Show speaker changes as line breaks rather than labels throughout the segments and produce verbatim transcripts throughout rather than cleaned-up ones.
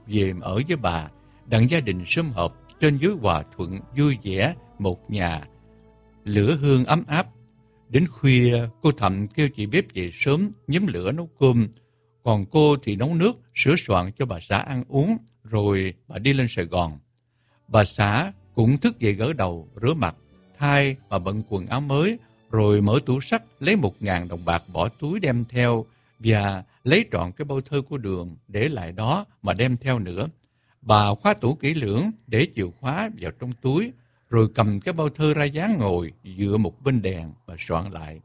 về ở với bà, đặng gia đình sum họp trên dưới hòa thuận vui vẻ, một nhà lửa hương ấm áp. Đến khuya, cô Thậm kêu chị bếp dậy sớm nhóm lửa nấu cơm, còn cô thì nấu nước, sửa soạn cho bà xã ăn uống, rồi bà đi lên Sài Gòn. Bà xã cũng thức dậy gỡ đầu, rửa mặt, thay và bận quần áo mới, rồi mở tủ sắt lấy một ngàn đồng bạc bỏ túi đem theo, và lấy trọn cái bao thơ của Đường để lại đó mà đem theo nữa. Bà khóa tủ kỹ lưỡng để chìa khóa vào trong túi, rồi cầm cái bao thơ ra dáng ngồi dựa một bên đèn và soạn lại.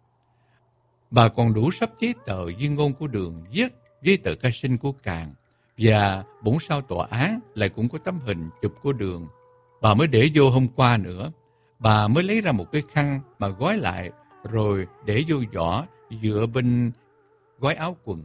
Bà còn đủ sắp giấy tờ di ngôn của Đường viết, giấy tờ khai sinh của Càng, và bổn sao tòa án lại cũng có tấm hình chụp của Đường. Bà mới để vô hôm qua nữa. Bà mới lấy ra một cái khăn mà gói lại, rồi để vô giỏ dựa bên gói áo quần.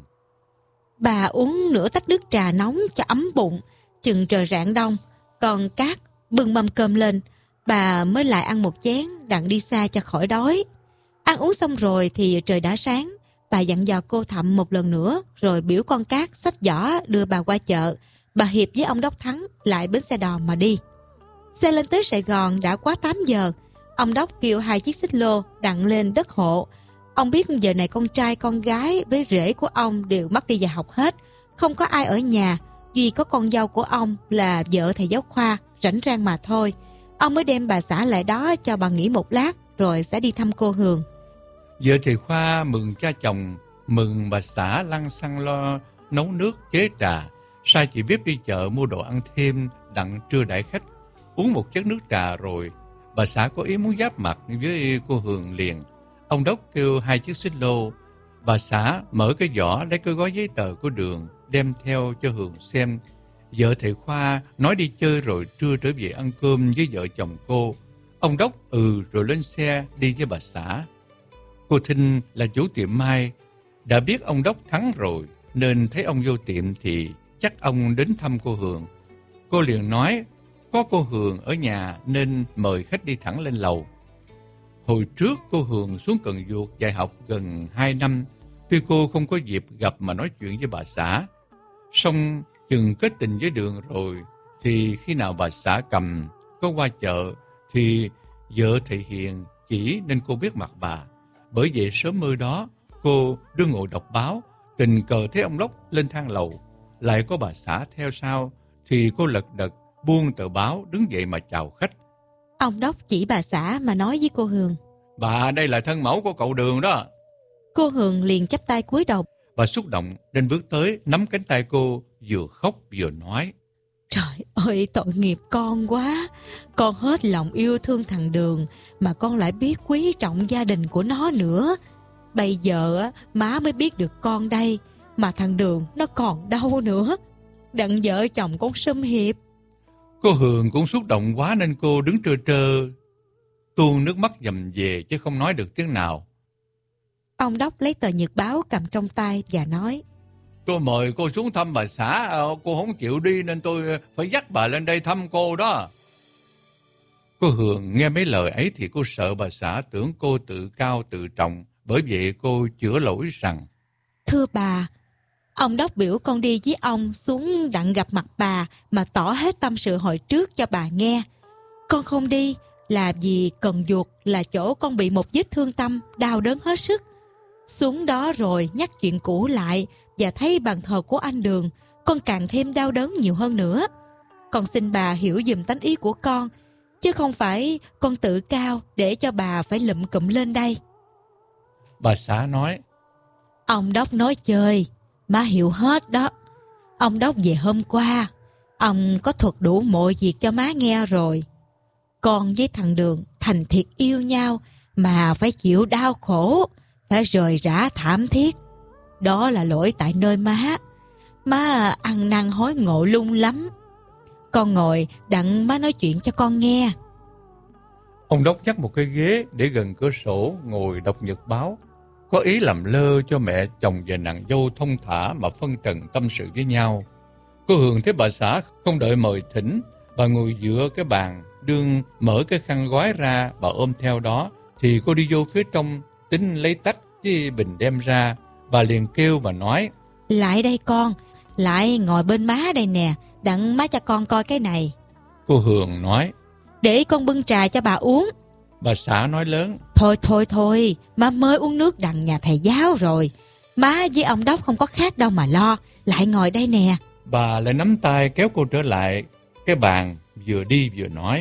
Bà uống nửa tách nước trà nóng cho ấm bụng, chừng trời rạng đông. Còn Cát bưng mâm cơm lên, bà mới lại ăn một chén đặng đi xa cho khỏi đói. Ăn uống xong rồi thì trời đã sáng. Bà dặn dò cô Thậm một lần nữa, rồi biểu con Cát xách giỏ đưa bà qua chợ. Bà hiệp với ông Đốc Thắng lại bến xe đò mà đi. Xe lên tới Sài Gòn đã quá tám giờ. Ông Đốc kêu hai chiếc xích lô đặng lên đất hộ. Ông biết giờ này con trai con gái với rể của ông đều mất đi và học hết, không có ai ở nhà, duy có con dâu của ông là vợ thầy giáo khoa rảnh rang mà thôi. Ông mới đem bà xã lại đó cho bà nghỉ một lát, rồi sẽ đi thăm cô Hường.
Vợ thầy Khoa mừng cha chồng, mừng bà xã lăn xăng lo nấu nước chế trà, sai chị bếp đi chợ mua đồ ăn thêm đặng trưa đãi khách. Uống một chén nước trà rồi, bà xã có ý muốn giáp mặt với cô Hường liền. Ông Đốc kêu hai chiếc xích lô. Bà xã mở cái giỏ lấy cái gói giấy tờ của Đường đem theo cho Hường xem. Vợ thầy Khoa nói đi chơi rồi trưa trở về ăn cơm với vợ chồng cô. Ông Đốc ừ rồi lên xe đi với bà xã. Cô Thinh là chủ tiệm mai, đã biết ông Đốc Thắng rồi, nên thấy ông vô tiệm thì chắc ông đến thăm cô Hường. Cô liền nói có cô Hường ở nhà nên mời khách đi thẳng lên lầu. Hồi trước cô Hường xuống Cần Duộc dạy học gần hai năm, tuy cô không có dịp gặp mà nói chuyện với bà xã. Xong chừng kết tình với Đường rồi, thì khi nào bà xã cầm có qua chợ thì vợ thầy Hiền chỉ nên cô biết mặt bà. Bởi vậy sớm mơ đó, cô đưa ngồi đọc báo, tình cờ thấy ông Lốc lên thang lầu, lại có bà xã theo sau, thì cô lật đật buông tờ báo đứng dậy mà chào khách.
Ông Đốc chỉ bà xã mà nói với cô Hường:
Bà đây là thân mẫu của cậu Đường đó.
Cô Hường liền chắp tay cúi đầu.
Bà xúc động nên bước tới nắm cánh tay cô, vừa khóc vừa nói:
Trời ơi, tội nghiệp con quá. Con hết lòng yêu thương thằng Đường, mà con lại biết quý trọng gia đình của nó nữa. Bây giờ má mới biết được con đây, mà thằng Đường nó còn đâu nữa. Đặng vợ chồng con sum hiệp.
Cô Hường cũng xúc động quá nên cô đứng trơ trơ, tuôn nước mắt dầm về chứ không nói được tiếng nào.
Ông Đốc lấy tờ nhật báo cầm trong tay và nói:
Tôi mời cô xuống thăm bà xã, cô không chịu đi nên tôi phải dắt bà lên đây thăm cô đó. Cô Hường nghe mấy lời ấy thì cô sợ bà xã tưởng cô tự cao tự trọng, bởi vậy cô chữa lỗi rằng:
Thưa bà, ông Đốc biểu con đi với ông xuống đặng gặp mặt bà mà tỏ hết tâm sự hồi trước cho bà nghe. Con không đi là vì Cần Duộc là chỗ con bị một vết thương tâm đau đớn hết sức. Xuống đó rồi nhắc chuyện cũ lại và thấy bàn thờ của anh Đường, con càng thêm đau đớn nhiều hơn nữa. Con xin bà hiểu giùm tánh ý của con, chứ không phải con tự cao để cho bà phải lụm cụm lên đây.
Bà xã nói:
Ông Đốc nói chơi, má hiểu hết đó. Ông Đốc về hôm qua, ông có thuật đủ mọi việc cho má nghe rồi. Con với thằng Đường thành thiệt yêu nhau mà phải chịu đau khổ, phải rời rã thảm thiết. Đó là lỗi tại nơi má. Má ăn năn hối ngộ lung lắm. Con ngồi đặng má nói chuyện cho con nghe.
Ông Đốc dắt một cái ghế để gần cửa sổ ngồi đọc nhật báo, có ý làm lơ cho mẹ chồng và nàng dâu thông thả mà phân trần tâm sự với nhau. Cô Hường thấy bà xã không đợi mời thỉnh, bà ngồi giữa cái bàn, đương mở cái khăn gói ra, bà ôm theo đó, thì cô đi vô phía trong tính lấy tách với bình đem ra. Bà liền kêu và nói:
Lại đây con, lại ngồi bên má đây nè, đặng má cho con coi cái này.
Cô Hường nói.
Để con bưng trà cho bà uống.
Bà xã nói lớn.
Thôi thôi thôi, má mới uống nước đặng nhà thầy giáo rồi. Má với ông Đốc không có khác đâu mà lo. Lại ngồi đây nè.
Bà lại nắm tay kéo cô trở lại cái bàn, vừa đi vừa nói.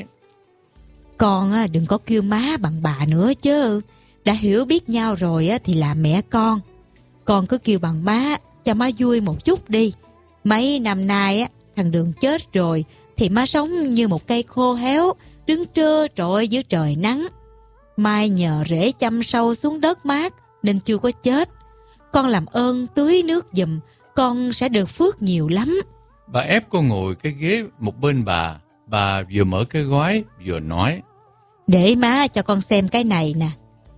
Con đừng có kêu má bằng bà nữa chứ. Đã hiểu biết nhau rồi thì là mẹ con. Con cứ kêu bằng má cho má vui một chút đi. Mấy năm nay thằng Đường chết rồi thì má sống như một cây khô héo, đứng trơ trọi dưới trời nắng. Mai nhờ rễ chăm sâu xuống đất mát nên chưa có chết. Con làm ơn tưới nước giùm, con sẽ được phước nhiều lắm.
Bà ép cô ngồi cái ghế một bên bà. Bà vừa mở cái gói vừa nói.
Để má cho con xem cái này nè.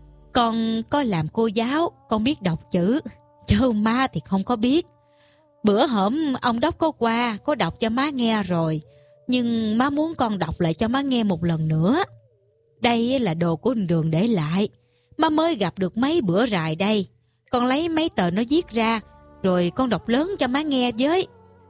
Con có làm cô giáo, con biết đọc chữ, chứ má thì không có biết. Bữa hổm ông Đốc có qua, có đọc cho má nghe rồi. Nhưng má muốn con đọc lại cho má nghe một lần nữa. Đây là đồ của Đường để lại. Má mới gặp được mấy bữa rày đây. Con lấy mấy tờ nó viết ra, rồi con đọc lớn cho má nghe với.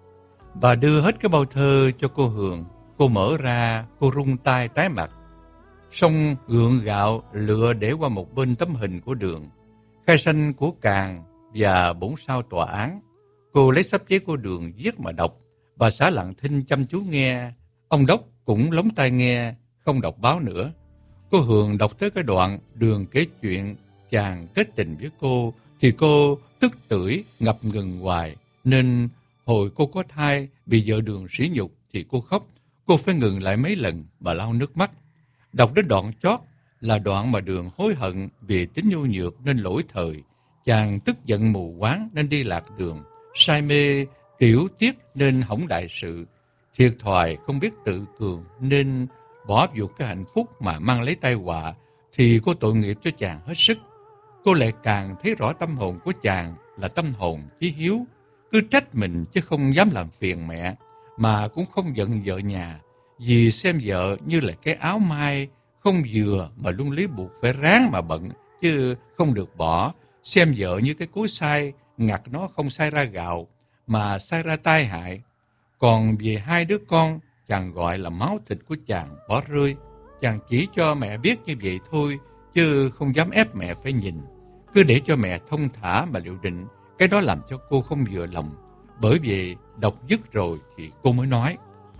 Bà đưa hết cái bao thơ cho cô Hường. Cô mở ra, cô rung tay tái mặt. Xong gượng gạo lựa để qua một bên tấm hình của Đường, khai sanh của Càng và bổn sao tòa án. Cô lấy sắp giấy của Đường viết mà đọc. Bà xã lặng thinh chăm chú nghe. Ông Đốc cũng lóng tai nghe, không đọc báo nữa. Cô Hường đọc tới cái đoạn Đường kể chuyện chàng kết tình với cô thì cô tức tưởi ngập ngừng hoài. Nên hồi cô có thai bị vợ Đường sỉ nhục thì cô khóc. Cô phải ngừng lại mấy lần mà lau nước mắt. Đọc đến đoạn chót là đoạn mà Đường hối hận vì tính nhu nhược nên lỗi thời. Chàng tức giận mù quáng nên đi lạc đường, say mê tiểu tiết nên hỏng đại sự, thiệt thòi không biết tự cường nên bỏ vụt cái hạnh phúc mà mang lấy tai họa, thì cô tội nghiệp cho chàng hết sức. Cô lại càng thấy rõ tâm hồn của chàng là tâm hồn chí hiếu, cứ trách mình chứ không dám làm phiền mẹ, mà cũng không giận vợ nhà, vì xem vợ như là cái áo mai không vừa mà luôn lý buộc phải ráng mà bận chứ không được bỏ. Xem vợ như cái cối xay, ngặt nó không xay ra gạo mà xay ra tai hại. Còn về hai đứa con, chàng gọi là máu thịt của chàng bỏ rơi. Chàng chỉ cho mẹ biết như vậy thôi, chứ không dám ép mẹ phải nhìn. Cứ để cho mẹ thông thả mà liệu định. Cái đó làm cho cô không vừa lòng. Bởi vì đọc dứt rồi thì cô mới nói.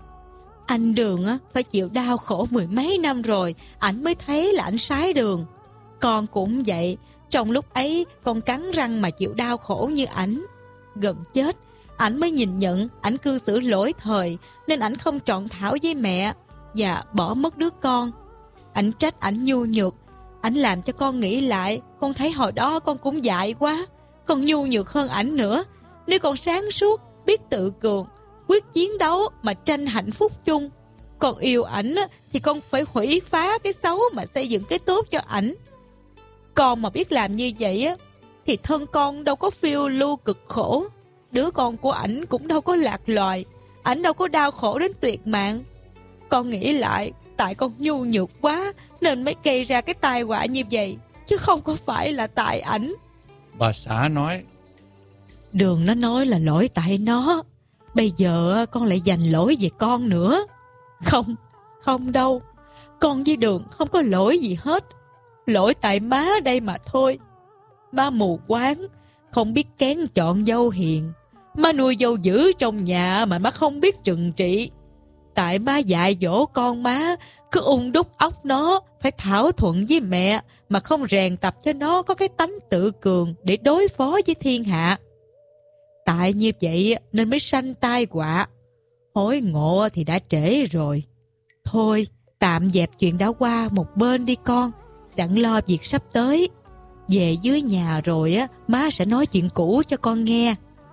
Anh Đường á phải chịu đau khổ mười mấy năm rồi, ảnh mới thấy là ảnh sái Đường. Con cũng vậy, trong lúc ấy con cắn răng mà chịu đau khổ như ảnh. Gần chết, ảnh mới nhìn nhận ảnh cư xử lỗi thời nên ảnh không trọn thảo với mẹ và bỏ mất đứa con. Ảnh trách ảnh nhu nhược, ảnh làm cho con nghĩ lại, con thấy hồi đó con cũng dại quá, con nhu nhược hơn ảnh nữa. Nếu con sáng suốt, biết tự cường, quyết chiến đấu mà tranh hạnh phúc chung, con yêu ảnh thì con phải hủy phá cái xấu mà xây dựng cái tốt cho ảnh. Con mà biết làm như vậy á thì thân con đâu có phiêu lưu cực khổ, đứa con của ảnh cũng đâu có lạc loài, ảnh đâu có đau khổ đến tuyệt mạng. Con nghĩ lại, tại con nhu nhược quá nên mới gây ra cái tai họa như vậy, chứ không có phải là tại ảnh.
Bà xã nói.
Đường nó nói là lỗi tại nó, bây giờ con lại giành lỗi về con nữa. Không, không đâu, con với Đường không có lỗi gì hết. Lỗi tại má đây mà thôi. Má mù quáng, không biết kén chọn dâu hiền. Má nuôi dâu dữ trong nhà mà má không biết trừng trị. Tại má dạy dỗ con má, cứ ung đúc óc nó phải thảo thuận với mẹ, mà không rèn tập cho nó có cái tánh tự cường để đối phó với thiên hạ. Tại như vậy nên mới sanh tai họa. Hối ngộ thì đã trễ rồi. Thôi, tạm dẹp chuyện đã qua một bên đi con, đặng lo việc sắp tới. Về dưới nhà rồi á, má sẽ nói chuyện cũ cho con nghe.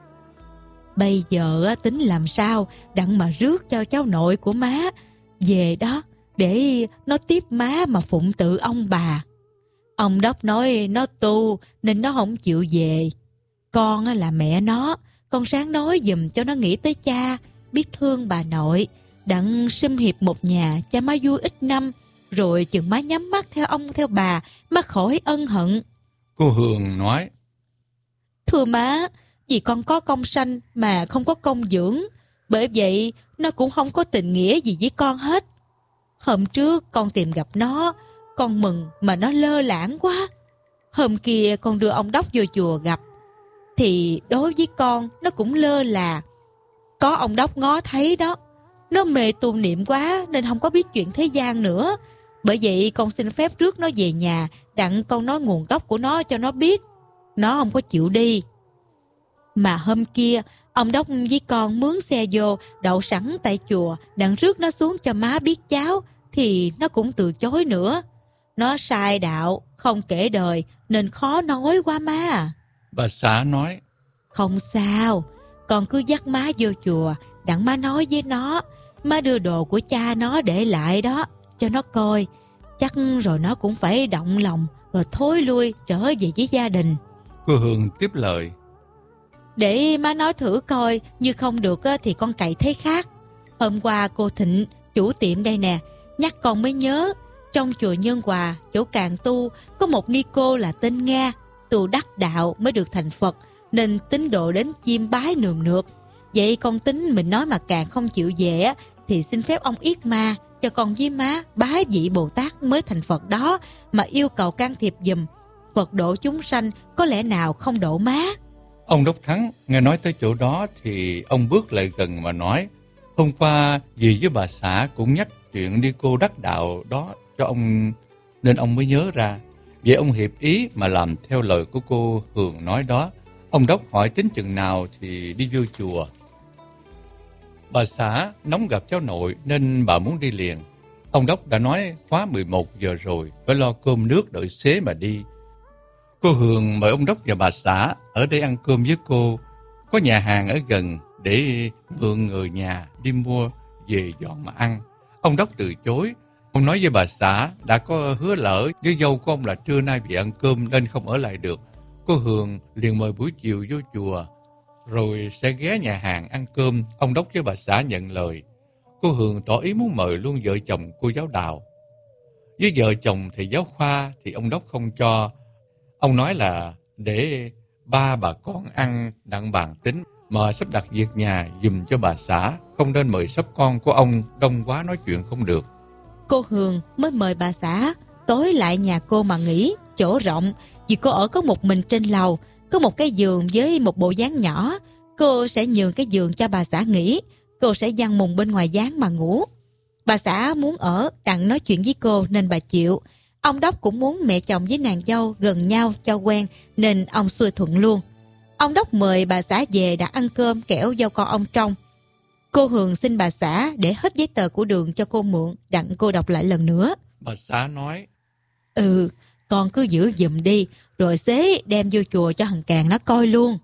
Bây giờ á, tính làm sao đặng mà rước cho cháu nội của má về đó, để nó tiếp má mà phụng tự ông bà. Ông Đốc nói nó tu nên nó không chịu về. Con á, là mẹ nó, con sáng nói giùm cho nó nghĩ tới cha, biết thương bà nội, đặng sum hiệp một nhà cho má vui ít năm, rồi chừng má nhắm mắt theo ông theo bà, má khỏi ân hận.
Cô Hường nói.
Thưa má, Vì con có công sanh mà không có công dưỡng, bởi vậy nó cũng không có tình nghĩa gì với con hết. Hôm trước con tìm gặp nó, con mừng mà nó lơ lãng quá. Hôm kia con đưa ông Đốc vô chùa gặp, thì đối với con nó cũng lơ là. Có ông Đốc ngó thấy đó, nó mê tu niệm quá nên không có biết chuyện thế gian nữa. Bởi vậy con xin phép rước nó về nhà, đặng con nói nguồn gốc của nó cho nó biết. Nó không có chịu đi. Mà hôm kia ông Đốc với con mướn xe vô đậu sẵn tại chùa, đặng rước nó xuống cho má biết cháu, thì nó cũng từ chối nữa. Nó sai đạo, không kể đời nên khó nói quá má.
Bà xã nói:
Không sao, con cứ dắt má vô chùa, đặng má nói với nó. Má đưa đồ của cha nó để lại đó cho nó coi, chắc rồi nó cũng phải động lòng, rồi thối lui trở về với gia đình.
Cô Hường tiếp lời:
Để má nói thử coi, như không được thì con cậy thế khác. Hôm qua cô Thịnh, chủ tiệm đây nè, nhắc con mới nhớ. Trong chùa Nhân Hòa, chỗ Càng Tu, có một ni cô là tên Nga, tu đắc đạo mới được thành Phật, nên tín đồ đến chiêm bái nườm nượp. Vậy con tính mình nói mà Càng không chịu về á, thì xin phép ông Yết Ma cho con với má bái vị Bồ Tát mới thành Phật đó, mà yêu cầu can thiệp giùm. Phật độ chúng sanh, có lẽ nào không độ má?
Ông Đốc Thắng nghe nói tới chỗ đó thì ông bước lại gần mà nói: Hôm qua dì với bà xã cũng nhắc chuyện đi cô đắc đạo đó cho ông, nên ông mới nhớ ra. Vậy ông hiệp ý mà làm theo lời của cô Hường nói đó. Ông Đốc hỏi tính chừng nào thì đi vô chùa. Bà xã nóng gặp cháu nội nên bà muốn đi liền. Ông Đốc đã nói quá mười một giờ rồi, phải lo cơm nước đợi xế mà đi. Cô Hường mời ông Đốc và bà xã ở đây ăn cơm với cô. Có nhà hàng ở gần để mượn người nhà đi mua về dọn mà ăn. Ông Đốc từ chối. Ông nói với bà xã đã có hứa lỡ với dâu của ông là trưa nay về ăn cơm nên không ở lại được. Cô Hường liền mời buổi chiều vô chùa, rồi sẽ ghé nhà hàng ăn cơm. Ông Đốc với bà xã nhận lời. Cô Hường tỏ ý muốn mời luôn vợ chồng cô giáo Đào. Với vợ chồng thầy giáo Khoa thì ông Đốc không cho. Ông nói là để ba bà con ăn đặng bàn tính, mà sắp đặt việc nhà giùm cho bà xã, không nên mời sắp con của ông đông quá nói chuyện không được.
Cô Hường mới mời bà xã tối lại nhà cô mà nghỉ, chỗ rộng, vì cô ở có một mình trên lầu, có một cái giường với một bộ dáng nhỏ. Cô sẽ nhường cái giường cho bà xã nghỉ, cô sẽ giăng mùng bên ngoài dáng mà ngủ. Bà xã muốn ở đặng nói chuyện với cô nên bà chịu. Ông Đốc cũng muốn mẹ chồng với nàng dâu gần nhau cho quen, nên ông xuôi thuận luôn. Ông Đốc mời bà xã về đã ăn cơm kẻo dâu con ông trông. Cô Hường xin bà xã để hết giấy tờ của Đường cho cô mượn, đặng cô đọc lại lần nữa.
Bà xã nói:
Ừ, con cứ giữ giùm đi, rồi xế đem vô chùa cho thằng Càng nó coi luôn.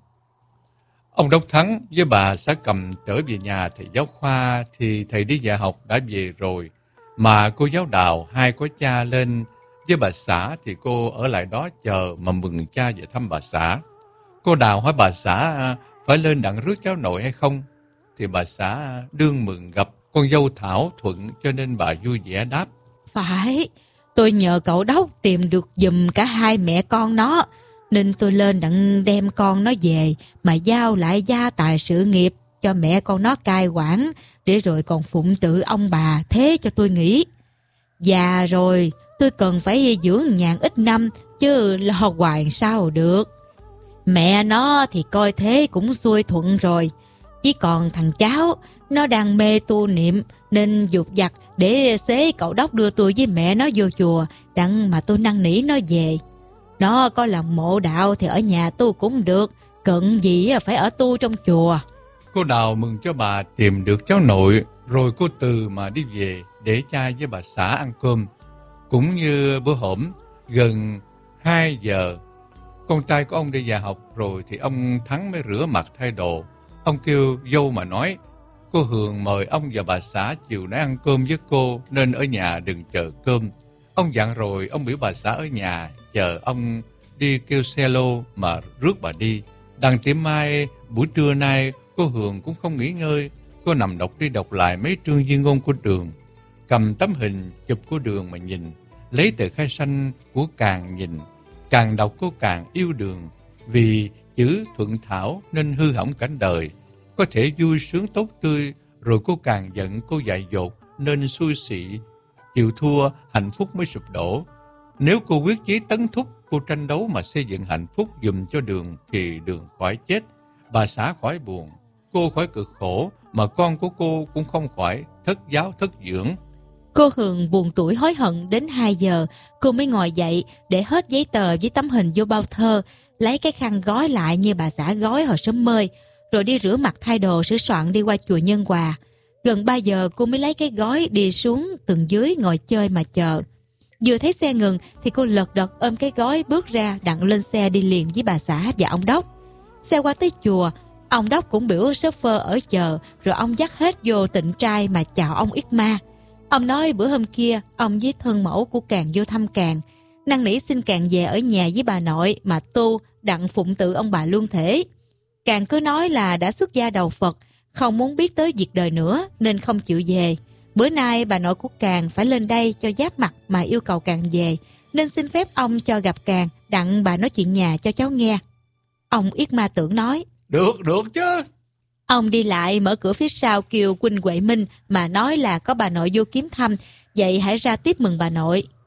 Ông Đốc Thắng với bà xã Cầm trở về nhà thầy giáo Khoa thì thầy đi dạy học đã về rồi. Mà cô giáo Đào hai có cha lên với bà xã thì cô ở lại đó chờ mà mừng cha về thăm bà xã. Cô Đào hỏi bà xã phải lên đặng rước cháu nội hay không, thì bà xã đương mừng gặp con dâu Thảo thuận, cho nên bà vui vẻ đáp:
Phải, tôi nhờ cậu Đốc tìm được giùm cả hai mẹ con nó, nên tôi lên đặng đem con nó về mà giao lại gia tài sự nghiệp cho mẹ con nó cai quản, để rồi còn phụng tự ông bà thế cho tôi nghĩ. Già rồi, tôi cần phải dưỡng nhàn ít năm, chứ lo hoài sao được. Mẹ nó thì coi thế cũng xuôi thuận rồi. Chỉ còn thằng cháu, nó đang mê tu niệm nên dục vặt để xế cậu Đốc đưa tôi với mẹ nó vô chùa, đặng mà tôi năn nỉ nó về. Nó có lòng mộ đạo thì ở nhà tu cũng được, cận gì phải ở tu trong chùa.
Cô Đào mừng cho bà tìm được cháu nội, rồi cô từ mà đi về để cha với bà xã ăn cơm. Cũng như bữa hổm, gần hai giờ, con trai của ông đi dạy học rồi thì ông Thắng mới rửa mặt thay đồ. Ông kêu dâu mà nói: Cô Hường mời ông và bà xã chiều nay ăn cơm với cô, nên ở nhà đừng chờ cơm. Ông dặn rồi, ông biểu bà xã ở nhà chờ ông đi kêu xe lô mà rước bà đi. Đằng tiệm mai buổi trưa nay cô Hường cũng không nghỉ ngơi. Cô nằm đọc đi đọc lại mấy chương di ngôn của Đường, cầm tấm hình chụp của Đường mà nhìn, lấy tờ khai sanh của Càng nhìn. Càng đọc cô càng yêu Đường, vì chữ thuận thảo nên hư hỏng cảnh đời. Có thể vui sướng tốt tươi, rồi cô càng giận, cô dại dột nên xui xị. Chịu thua, hạnh phúc mới sụp đổ. Nếu cô quyết chí tấn thúc, cô tranh đấu mà xây dựng hạnh phúc dùm cho Đường, thì Đường khỏi chết, bà xã khỏi buồn, cô khỏi cực khổ, mà con của cô cũng không khỏi thất giáo thất dưỡng.
Cô Hường buồn tủi hối hận đến hai giờ, cô mới ngồi dậy để hết giấy tờ với tấm hình vô bao thơ, lấy cái khăn gói lại như bà xã gói hồi sớm mơi, rồi đi rửa mặt thay đồ sửa soạn đi qua chùa Nhân Hòa. Gần ba giờ cô mới lấy cái gói đi xuống tầng dưới ngồi chơi mà chờ. Vừa thấy xe ngừng thì cô lật đật ôm cái gói bước ra đặng lên xe đi liền với bà xã và ông Đốc. Xe qua tới chùa, ông Đốc cũng biểu chauffeur ở chờ, rồi ông dắt hết vô tịnh trai mà chào ông Yết Ma. Ông nói bữa hôm kia ông với thân mẫu của Càng vô thăm Càng, năn nỉ xin Càng về ở nhà với bà nội mà tu đặng phụng tự ông bà Luân Thể. Càng cứ nói là đã xuất gia đầu Phật, không muốn biết tới việc đời nữa nên không chịu về. Bữa nay bà nội của Càng phải lên đây cho giáp mặt mà yêu cầu Càng về, nên xin phép ông cho gặp Càng đặng bà nói chuyện nhà cho cháu nghe. Ông Yết Ma Tưởng nói:
Được, được chứ.
Ông đi lại mở cửa phía sau kêu Huynh Huệ Minh mà nói là có bà nội vô kiếm thăm, vậy hãy ra tiếp mừng bà nội.